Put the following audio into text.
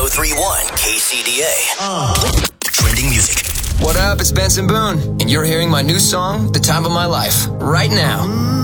103.1 KCDA. Trending music. What up? It's Benson Boone, and you're hearing my new song, The Time of My Life, right now.